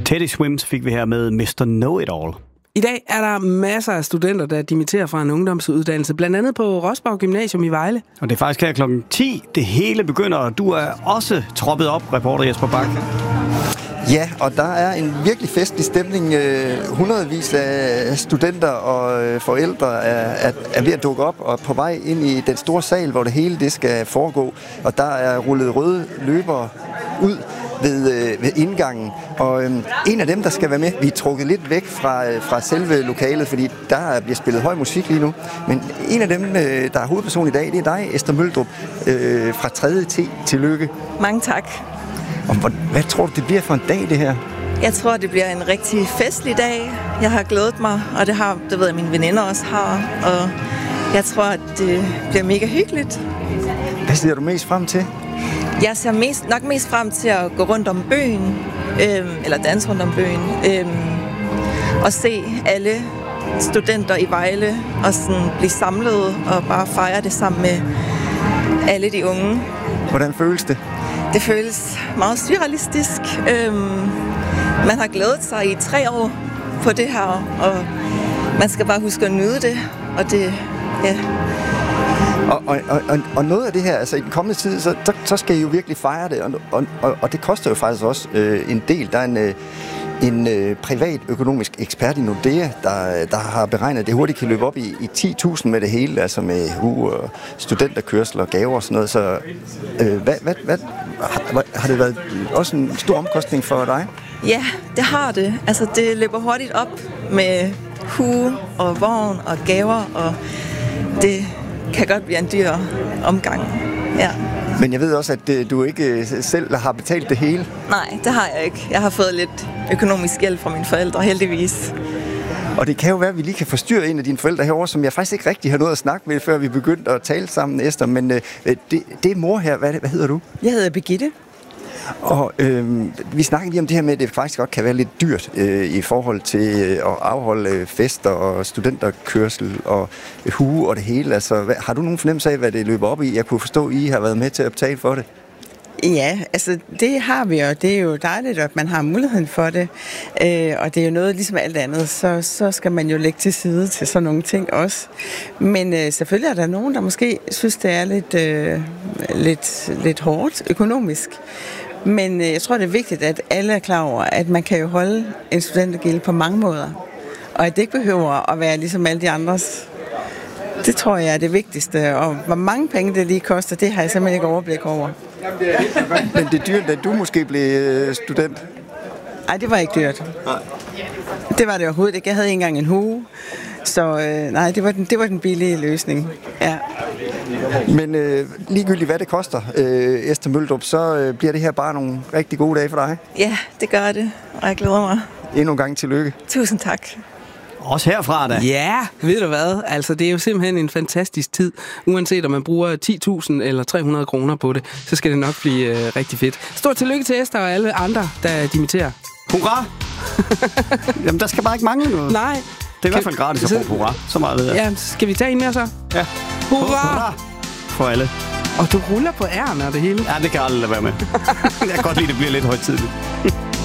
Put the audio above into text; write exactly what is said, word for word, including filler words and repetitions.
Teddy Swims fik vi her med mister Know-It-All. I dag er der masser af studenter, der dimitterer fra en ungdomsuddannelse, blandt andet på Rosborg Gymnasium i Vejle. Og det er faktisk her klokken ti, det hele begynder, og du er også troppet op, reporter Jesper Bak. Ja, og der er en virkelig festlig stemning. Hundredvis af studenter og forældre er, er, er ved at dukke op og på vej ind i den store sal, hvor det hele det skal foregå. Og der er rullet røde løbere ud ved, ved indgangen. Og øhm, en af dem, der skal være med, vi er trukket lidt væk fra, fra selve lokalet, fordi der bliver spillet høj musik lige nu. Men en af dem, der er hovedperson i dag, det er dig, Esther Møldrup, øh, fra tredje T. Tillykke. Mange tak. Og hvad, hvad tror du, det bliver for en dag, det her? Jeg tror, det bliver en rigtig festlig dag. Jeg har glædet mig, og det har, det ved jeg, mine veninder også har. Og jeg tror, at det bliver mega hyggeligt. Hvad ser du mest frem til? Jeg ser mest, nok mest frem til at gå rundt om bøgen, øhm, eller danse rundt om bøgen, øhm, og se alle studenter i Vejle, og sådan blive samlet og bare fejre det sammen med alle de unge. Hvordan føles det? Det føles meget surrealistisk. Øhm, man har glædet sig i tre år på det her, og man skal bare huske at nyde det, og det, ja. Og, og, og, og noget af det her, altså i den kommende tid, så, så skal I jo virkelig fejre det, og, og, og det koster jo faktisk også øh, en del. Der er en, øh, en øh, privat økonomisk ekspert i Nordea, der, der har beregnet, at det hurtigt kan løbe op i, i ti tusind med det hele, altså med hue og studenterkørsel og gaver og sådan noget. Så øh, hvad, hvad, hvad, har, har det været også en stor omkostning for dig? Ja, det har det. Altså det løber hurtigt op med hue og vogn og gaver, og det kan godt blive en dyr omgang. Ja. Men jeg ved også, at du ikke selv har betalt det hele. Nej, det har jeg ikke. Jeg har fået lidt økonomisk hjælp fra mine forældre, heldigvis. Og det kan jo være, at vi lige kan forstyrre en af dine forældre herovre, som jeg faktisk ikke rigtig har noget at snakke med, før vi begyndte at tale sammen, Esther. Men øh, det, det er mor her. Hvad, hvad hedder du? Jeg hedder Birgitte. Og øh, vi snakkede lige om det her med, at det faktisk godt kan være lidt dyrt øh, i forhold til øh, at afholde fester og studenterkørsel og hue og det hele. Altså, hvad, har du nogen fornemmelse af, hvad det løber op i? Jeg kunne forstå, at I har været med til at betale for det. Ja, altså det har vi, og det er jo dejligt, at man har muligheden for det. Øh, og det er jo noget, ligesom alt andet, så, så skal man jo lægge til side til sådan nogle ting også. Men øh, selvfølgelig er der nogen, der måske synes, det er lidt, øh, lidt, lidt hårdt økonomisk. Men øh, jeg tror, det er vigtigt, at alle er klar over, at man kan jo holde en studentergilde på mange måder. Og at det ikke behøver at være ligesom alle de andres. Det tror jeg er det vigtigste. Og hvor mange penge det lige koster, det har jeg simpelthen ikke overblik over. Men det er dyrt, at du måske blev student? Nej, det var ikke dyrt. Nej. Det var det overhovedet ikke. Jeg havde ikke engang en hue. Så øh, nej, det var, den, det var den billige løsning. Ja. Men øh, ligegyldigt hvad det koster, øh, Esther Møldrup, så øh, bliver det her bare nogle rigtig gode dage for dig. Ja, det gør det, og jeg glæder mig. Endnu en gang tillykke. Tusind tak. Også herfra da. Ja, ved du hvad? Altså, det er jo simpelthen en fantastisk tid. Uanset om man bruger ti tusind eller tre hundrede kroner på det, så skal det nok blive øh, rigtig fedt. Stort tillykke til Esther og alle andre, der dimitterer. Hurra! Jamen, der skal bare ikke mangle noget. Nej. Det er i hvert fald gratis at få hurra. Så meget ved jeg. Ja, skal vi tage en mere så? Ja. Hurra! Hurra! For alle. Og du ruller på ærerne og det hele. Ja, det kan jeg aldrig lade være med. Jeg kan godt lide, det bliver lidt højtideligt.